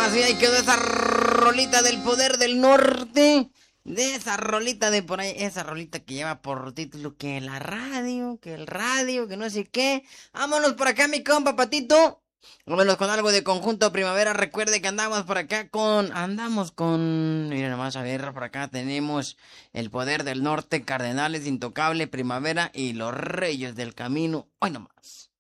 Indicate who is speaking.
Speaker 1: nomás, y ahí quedó esa rolita del poder del norte. De esa rolita de por ahí, esa rolita que lleva por título que la radio, que el radio, que no sé qué. Vámonos por acá, mi compa Patito. Vámonos con algo de Conjunto Primavera. Recuerde que andamos por acá mira nomás, a ver, por acá tenemos El Poder del Norte, Cardenales, Intocable, Primavera y Los Reyes del Camino. Hoy nomás.